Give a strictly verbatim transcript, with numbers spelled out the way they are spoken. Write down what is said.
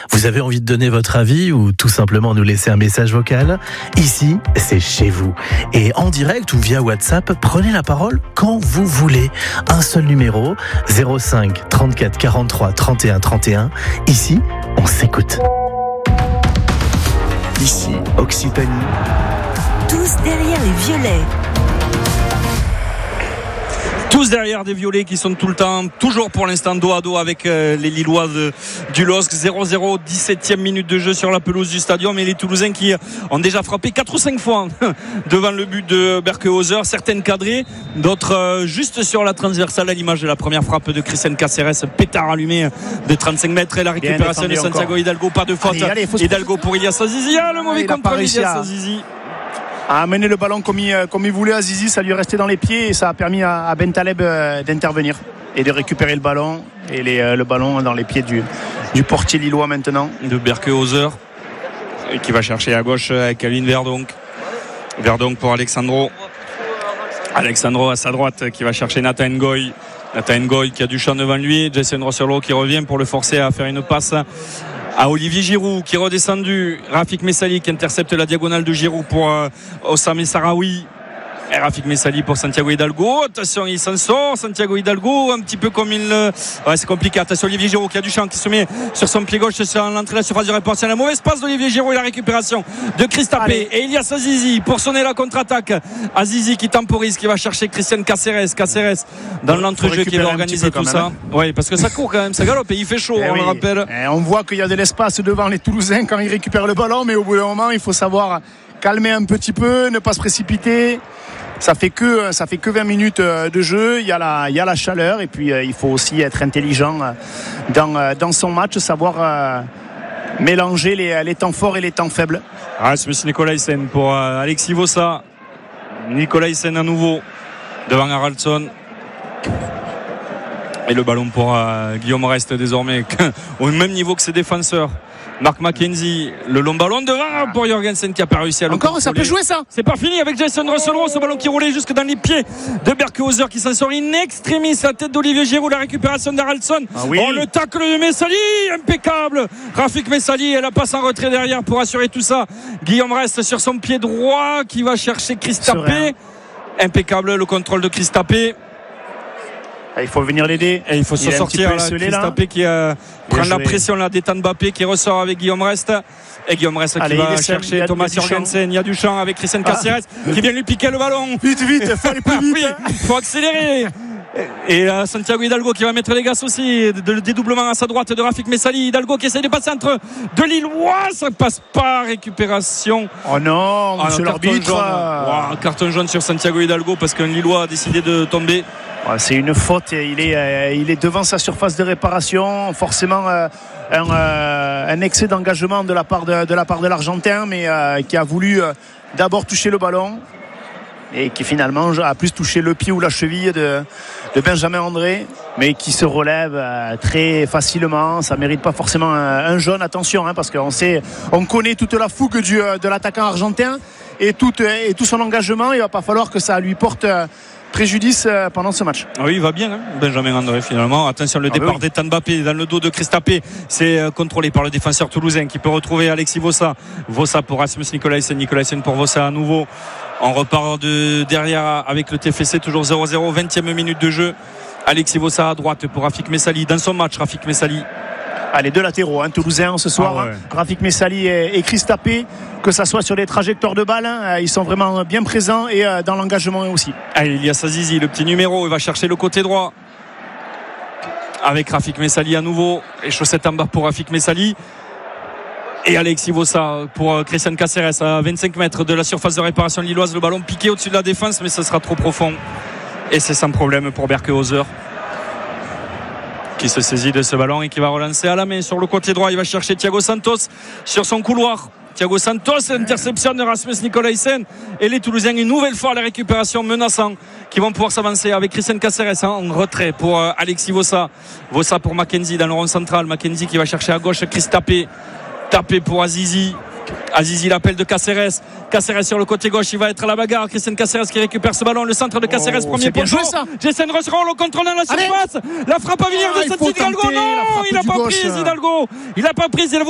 Vous avez envie de donner votre avis ou tout simplement nous laisser un message vocal? Ici, c'est chez vous. Et en direct ou via WhatsApp, prenez la parole quand vous voulez. Un seul numéro, zéro cinq trente-quatre quarante-trois trente et un trente et un. Ici, on s'écoute. Ici, Occitanie. Tous derrière les violets. Tous derrière des violets qui sont tout le temps, toujours pour l'instant dos à dos avec euh, les Lillois de, du L O S C. zéro zéro, dix-septième minute de jeu sur la pelouse du stadium, et les Toulousains qui ont déjà frappé quatre ou cinq fois devant le but de Berkehauser, certaines cadrées, d'autres euh, juste sur la transversale, à l'image de la première frappe de Christian Caceres, pétard allumé de trente-cinq mètres, et la récupération de Santiago encore. Hidalgo, pas de faute. Allez, allez, Hidalgo pour Ilias Azizi, ah, le mauvais contrôle d'Ilias Azizi. A amené le ballon comme il, comme il voulait à Zizi, ça lui restait dans les pieds et ça a permis à, à Bentaleb d'intervenir et de récupérer le ballon et les, le ballon dans les pieds du, du portier lillois maintenant. De Berkehauser qui va chercher à gauche avec Calvin Verdonk. Verdonk pour Alexandro. Alexandro à sa droite qui va chercher Nathan Ngoy. Nathan Ngoy qui a du champ devant lui. Jason Rossello qui revient pour le forcer à faire une passe à Olivier Giroud qui est redescendu. Rafik Messali qui intercepte la diagonale de Giroud pour euh, Osama Sarawi. Et Rafik Messali pour Santiago Hidalgo. Attention, il s'en sort. Santiago Hidalgo, un petit peu comme il. Ouais, c'est compliqué. Attention, Olivier Giroud qui a du champ, qui se met sur son pied gauche sur l'entrée de la surface de réparation. La mauvaise passe d'Olivier Giroud et la récupération de Christapé. Et Ilias Azizi pour sonner la contre-attaque. Azizi qui temporise, qui va chercher Christian Caceres. Caceres dans l'entrejeu qui va organiser tout ça. Hein. Oui, parce que ça court quand même, ça galope et il fait chaud, et on oui. le rappelle. Et on voit qu'il y a de l'espace devant les Toulousains quand ils récupèrent le ballon, mais au bout d'un moment, il faut savoir calmer un petit peu, ne pas se précipiter. Ça fait que ça fait que vingt minutes de jeu. Il y a la il y a la chaleur et puis euh, il faut aussi être intelligent dans dans son match, savoir euh, mélanger les, les temps forts et les temps faibles. Rasmus Nicolaisen pour euh, Alexis Vossa. Nicolaisen à nouveau devant Haraldsson. Et le ballon pour euh, Guillaume Rest désormais au même niveau que ses défenseurs. Mark McKenzie, le long ballon devant pour Jorgensen qui a pas réussi à le encore contrôler. Ça peut jouer ça. C'est pas fini avec Jason Rossello, ce ballon qui roulait jusque dans les pieds de Berkehauser qui s'en sort in extremis, la tête d'Olivier Giroud, la récupération d'Haraldsson. Ah oui. Oh, le tacle de Messali, impeccable. Rafik Messali, elle la passe en retrait derrière pour assurer tout ça. Guillaume reste sur son pied droit qui va chercher Christapé. Impeccable le contrôle de Christapé. Il faut venir l'aider. Et il faut se il sortir. Christapé qui euh, prend la pression là d'Ethan Mbappé qui ressort avec Guillaume Rest. Et Guillaume Rest qui Allez, va chercher il Thomas Jorgensen. Il y a du champ avec Christian Caceres ah. qui vient lui piquer le ballon. Vite, vite, faut aller plus vite. Oui, il faut accélérer. Et euh, Santiago Hidalgo qui va mettre les gaz aussi. Le dédoublement à sa droite de Rafik Messali. Hidalgo qui essaie de passer entre deux Lillois. Ça ne passe pas. Récupération. Oh non, ah, monsieur l'arbitre. Wow, carton jaune sur Santiago Hidalgo parce qu'un Lillois a décidé de tomber. C'est une faute, il est, euh, il est devant sa surface de réparation, forcément euh, un, euh, un excès d'engagement de la part de, de la part de l'Argentin, mais euh, qui a voulu euh, d'abord toucher le ballon et qui finalement a plus touché le pied ou la cheville de, de Benjamin André, mais qui se relève euh, très facilement. Ça mérite pas forcément un, un jaune, attention, hein, parce qu'on sait, on connaît toute la fougue du, de l'attaquant argentin et tout, et tout son engagement. Il va pas falloir que ça lui porte euh, préjudice pendant ce match. Oui, il va bien, hein, Benjamin André finalement. Attention, le ah départ oui. d'Ethan Mbappé dans le dos de Christapé, c'est euh, contrôlé par le défenseur toulousain qui peut retrouver Alexis Vossa. Vossa pour Rasmus Nicolaisen, Nicolaisen pour Vossa à nouveau. On repart de derrière avec le T F C, toujours zéro zéro, vingtième minute de jeu. Alexis Vossa à droite pour Rafik Messali dans son match. Rafik Messali. Allez, deux latéraux, hein, toulousains ce soir. Ah ouais. hein. Rafik Messali et, et Christapé, que ça soit sur les trajectoires de balles, hein, ils sont vraiment bien présents et euh, dans l'engagement aussi. Allez, il y a Sazizi, le petit numéro, il va chercher le côté droit avec Rafik Messali à nouveau. Et chaussettes en bas pour Rafik Messali. Et Alexis Vossa pour Christian Caceres à vingt-cinq mètres de la surface de réparation lilloise. Le ballon piqué au-dessus de la défense, mais ce sera trop profond. Et c'est sans problème pour Berkehauser, qui se saisit de ce ballon et qui va relancer à la main sur le côté droit. Il va chercher Thiago Santos sur son couloir. Thiago Santos, interception de Rasmus Nicolaisen, et les Toulousains une nouvelle fois à la récupération, menaçant, qui vont pouvoir s'avancer avec Christian Caceres en retrait pour Alexis Vossa. Vossa pour Mackenzie dans le rond central. Mackenzie qui va chercher à gauche Christapé. Tapé pour Azizi. Azizi, l'appel de Caceres. Caceres sur le côté gauche, il va être à la bagarre. Christian Caceres qui récupère ce ballon. Le centre de Caceres, oh, premier poteau. Jason Rosserand, le contrôle dans la surface. Allez. La frappe à venir ah, de Santiago Hidalgo. Non, il n'a pas pris Hidalgo. Il n'a pas pris.